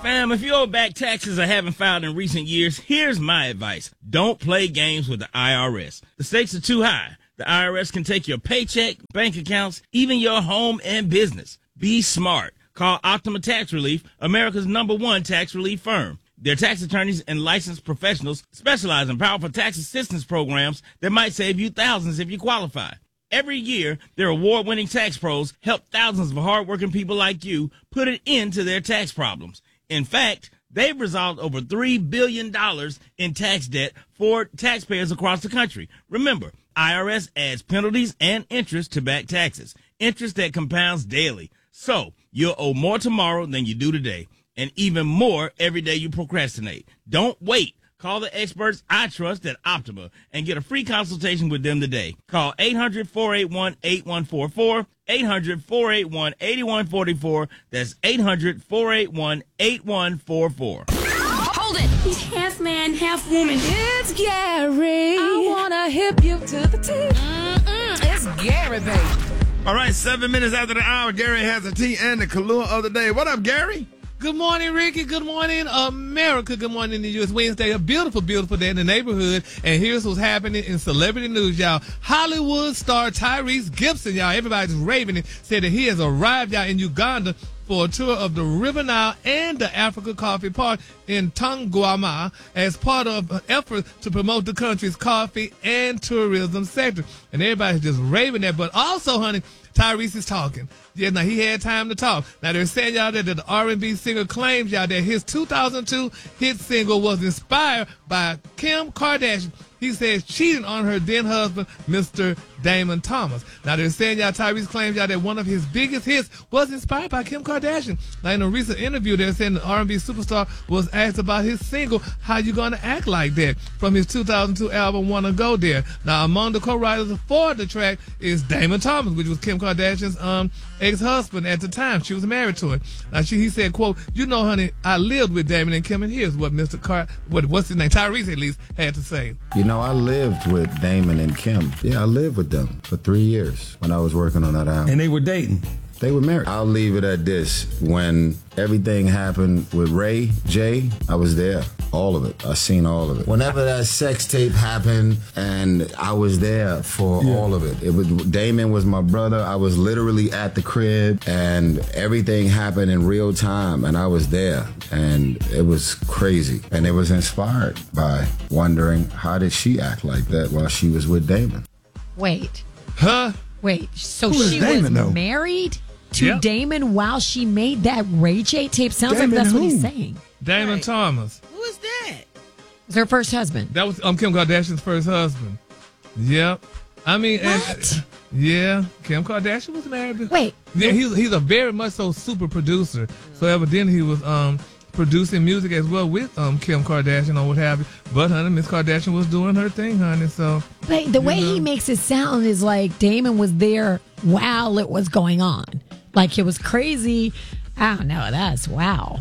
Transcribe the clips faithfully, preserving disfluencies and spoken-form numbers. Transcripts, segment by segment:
Fam, if you owe back taxes or haven't filed in recent years, here's my advice. Don't play games with the I R S. The stakes are too high. The I R S can take your paycheck, bank accounts, even your home and business. Be smart. Call Optima Tax Relief, America's number one tax relief firm. Their tax attorneys and licensed professionals specialize in powerful tax assistance programs that might save you thousands if you qualify. Every year, their award-winning tax pros help thousands of hardworking people like you put an end to their tax problems. In fact, they've resolved over three billion dollars in tax debt for taxpayers across the country. Remember, I R S adds penalties and interest to back taxes, interest that compounds daily. So you'll owe more tomorrow than you do today, and even more every day you procrastinate. Don't wait. Call the experts I trust at Optima and get a free consultation with them today. Call eight hundred, four eight one, eight one four four, eight hundred, four eight one, eight one four four. That's eight hundred, four eight one, eight one four four. Hold it! He's half man, half woman. It's Gary. I wanna hip you to the T. Mm-mm, it's Gary, baby. All right, seven minutes after the hour, Gary has a tea and the Kahlua of the day. What up, Gary? Good morning, Ricky. Good morning, America. Good morning to you. It's Wednesday, a beautiful, beautiful day in the neighborhood. And here's what's happening in celebrity news, y'all. Hollywood star Tyrese Gibson, y'all. Everybody's raving it. Said that he has arrived, y'all, in Uganda for a tour of the River Nile and the Africa Coffee Park in Tongwama as part of an effort to promote the country's coffee and tourism sector. And everybody's just raving that. But also, honey, Tyrese is talking. Yeah, now he had time to talk. Now they're saying, y'all, that the R and B singer claims, y'all, that his two thousand two hit single was inspired by Kim Kardashian. He says cheating on her then husband, Mister Damon Thomas. Now they're saying, y'all, Tyrese claims, y'all, that one of his biggest hits was inspired by Kim Kardashian. Now in a recent interview, they're saying the R and B superstar was asked about his single, How You Gonna Act Like That, from his two thousand two album, Wanna Go There. Now among the co-writers for the track is Damon Thomas, which was Kim Kardashian's um ex-husband at the time. She was married to him. Now she, he said, quote, you know, honey, I lived with Damon and Kim, and here's what Mister Car, what what's his name, Tyrese at least, had to say. You know, I lived with Damon and Kim. Yeah, I lived with them for three years when I was working on that album. And they were dating. They were married. I'll leave it at this. When everything happened with Ray J, I was there. All of it. I seen all of it. Whenever that sex tape happened, and I was there for yeah. all of it. It was Damon was my brother. I was literally at the crib, and everything happened in real time, and I was there, and it was crazy. And it was inspired by wondering, how did she act like that while she was with Damon? Wait. Huh? Wait. So Who she Damon, was though? married to Yep. Damon while she made that Ray J tape? Sounds Damon like that's who? what he's saying. Damon Right. Thomas. Who is that? It was her first husband. That was um, Kim Kardashian's first husband. Yep. I mean, and, What? yeah, Kim Kardashian was married. before. Wait. Yeah, he's he's a very much so super producer. So evidently he was um producing music as well with um Kim Kardashian or what have you. But honey, Miss Kardashian was doing her thing, honey. So But the way know. he makes it sound is like Damon was there while it was going on. Like it was crazy. I don't know. That's wow.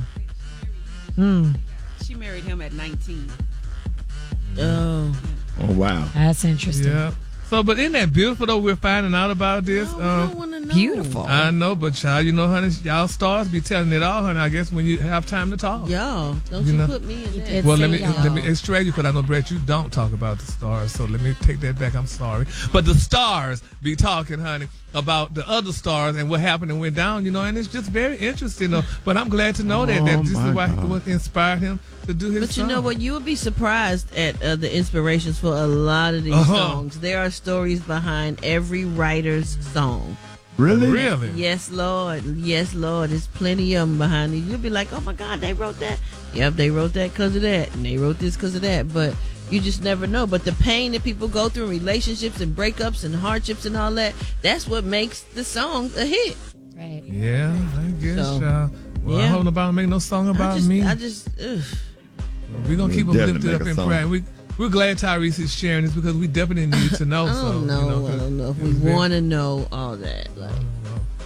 Hmm. She married him at nineteen. Oh. Oh, wow. That's interesting. yeah. So, but isn't that beautiful though? We're finding out about this. Oh, I um, don't want to know. Beautiful. I know, but child, you know, honey, y'all stars be telling it all, honey. I guess when you have time to talk. Y'all, don't You you, know. put me in did that. Well, say let me y'all. let me extract you because I know, Brett, you don't talk about the stars. So let me take that back. I'm sorry, but the stars be talking, honey, about the other stars and what happened and went down. You know, and it's just very interesting. Though. But I'm glad to know that that Oh, this my is what, God. what inspired him to do his. But you know song. what? You would be surprised at uh, the inspirations for a lot of these Uh-huh. songs. There are stories behind every writer's song. Really? Really? Yes, Lord. Yes, Lord. There's plenty of them behind it. You'll be like, oh my God, they wrote that. Yep, they wrote that because of that. And they wrote this because of that. But you just never know. But the pain that people go through in relationships and breakups and hardships and all that, that's what makes the song a hit. Right. Yeah, I guess. So, uh, well, I yeah. hope nobody make no song about I just, me. I just, ugh. We're gonna keep We'll them definitely lifted up make a in song. prayer. We we're glad Tyrese is sharing this because we definitely need to know. I so, don't know. You know, I don't know if we it's very- want to know all that. Like,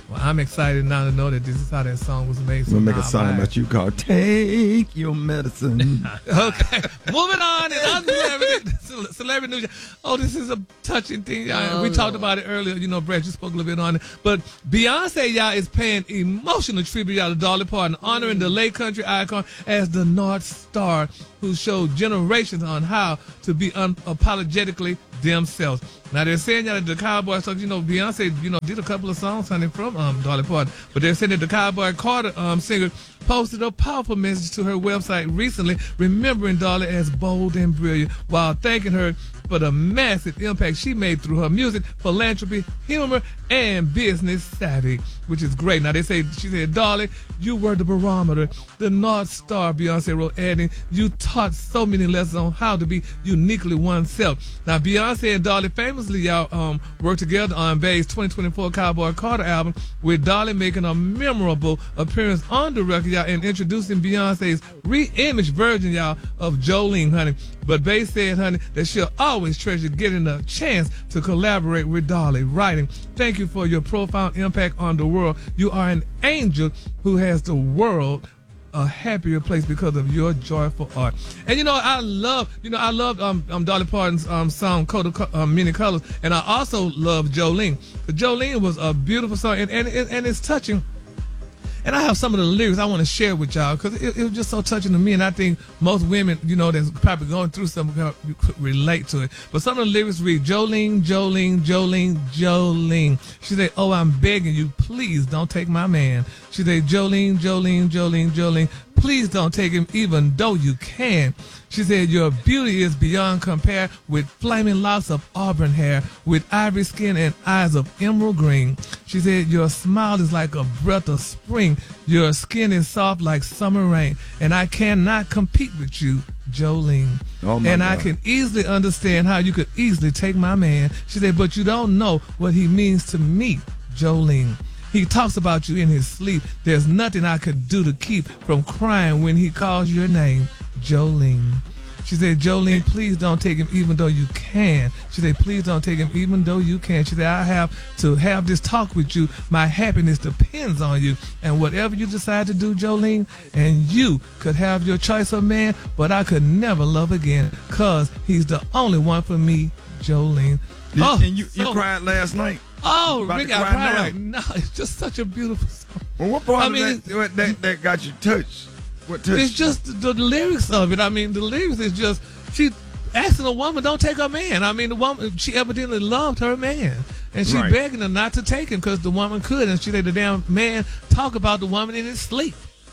Well, I'm excited now to know that this is how that song was made. So We'll make now a song I'm about you called Take Your Medicine. Okay, moving on. And other celebrity, celebrity news. Oh, this is a touching thing. Y'all. Oh, we talked Lord. about it earlier. You know, Brett, you spoke a little bit on it. But Beyonce, y'all, is paying emotional tribute, y'all, to Dolly Parton, honoring the late country icon as the North Star, who showed generations on how to be unapologetically themselves. Now they're saying that the Cowboy songs, you know, Beyonce, you know, did a couple of songs, honey, from um, Dolly Parton, but they're saying that the Cowboy Carter um, singer posted a powerful message to her website recently, remembering Dolly as bold and brilliant, while thanking her for the massive impact she made through her music, philanthropy, humor, and business savvy, which is great. Now they say, she said, Dolly, you were the barometer, the North Star, Beyonce wrote, adding, you taught so many lessons on how to be uniquely oneself. Now Beyonce and Dolly famously, y'all, um, worked together on Bay's twenty twenty-four Cowboy Carter album, with Dolly making a memorable appearance on the record, y'all, and introducing Beyonce's re-imaged version, y'all, of Jolene, honey. But Bay said, honey, that she'll always treasure getting a chance to collaborate with Dolly, writing, thank you for your profound impact on the world. You are an angel who has the world a happier place because of your joyful art. And you know, I love, you know, I love um, um Dolly Parton's um song Coat of um, Many Colors, and I also love Jolene. But Jolene was a beautiful song, and and, and it's touching. And I have some of the lyrics I want to share with y'all because it, it was just so touching to me. And I think most women, you know, that's probably going through something could relate to it. But some of the lyrics read, Jolene, Jolene, Jolene, Jolene. She said, oh, I'm begging you, please don't take my man. She said, Jolene, Jolene, Jolene, Jolene, please don't take him even though you can. She said, your beauty is beyond compare, with flaming locks of auburn hair, with ivory skin and eyes of emerald green. She said, your smile is like a breath of spring. Your skin is soft like summer rain. And I cannot compete with you, Jolene. Oh my and God. I can easily understand how you could easily take my man. She said, but you don't know what he means to me, Jolene. He talks about you in his sleep. There's nothing I could do to keep from crying when he calls your name, Jolene. She said, Jolene, please don't take him even though you can. She said, please don't take him even though you can. She said, I have to have this talk with you. My happiness depends on you. And whatever you decide to do, Jolene, and you could have your choice of man, but I could never love again because he's the only one for me, Jolene. You- Oh, and you, you so- cried last night. Oh, About to Rick, I cry cry now. right now. It's just such a beautiful song. Well, what part I of mean, that, what, that that got you touched? What touched? It's just the, the lyrics of it. I mean, the lyrics is just, she asking a woman, don't take her man. I mean, the woman, she evidently loved her man. And she Right. begging her not to take him because the woman could. And she let the damn man talk about the woman in his sleep.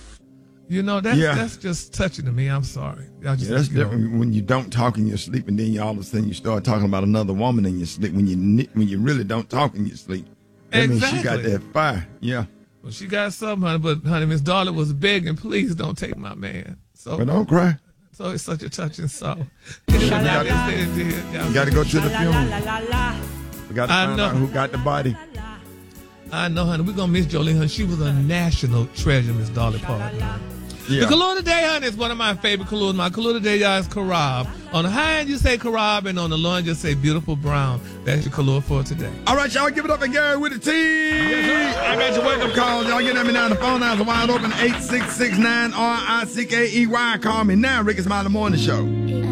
You know, that's, Yeah. that's just touching to me. I'm sorry. I just, Yeah, that's you know, different when you don't talk in your sleep, and then you all of a sudden you start talking about another woman in your sleep. When you ni- when you really don't talk in your sleep, that means she got Exactly. that fire. Yeah, Well, she got something, honey, but honey, Miss Dolly was begging, please don't take my man. So, but don't cry. so it's such a touching song. Anyway, got- y'all just said it did, y'all. You got to go to the funeral. We got to I find know. out who got the body. I know, honey. We're going to miss Jolene, honey. She was a national treasure, Miss Dolly Parton. The Yeah. Kahlua today, honey, is one of my favorite Kahluas. My Kahlua today, y'all, is Karab. On the high end, you say Karab, and on the low end, you say Beautiful Brown. That's your Kahlua for today. All right, y'all, give it up and Gary with the T. I got your wake-up calls. Y'all get at me now. The phone lines are wide open. eight six six nine R I C K E Y. Call me now. Rick, it's my morning show.